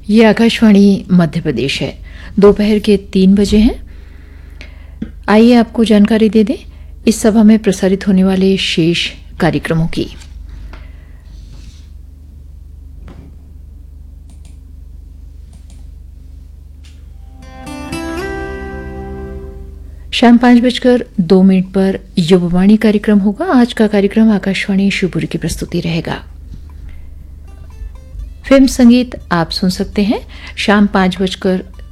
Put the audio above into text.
ये आकाशवाणी मध्य प्रदेश है। दोपहर के 3 बजे हैं। आइए आपको जानकारी दे दें इस सभा में प्रसारित होने वाले शेष कार्यक्रमों की। शाम 5:02 पर युववाणी कार्यक्रम होगा। आज का कार्यक्रम आकाशवाणी शिवपुरी की प्रस्तुति रहेगा। फिल्म संगीत आप सुन सकते हैं शाम 5:10